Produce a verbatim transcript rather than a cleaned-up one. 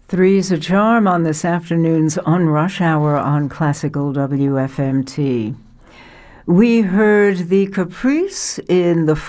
Three's a charm on this afternoon's On Rush Hour on Classical W F M T. We heard the Caprice in the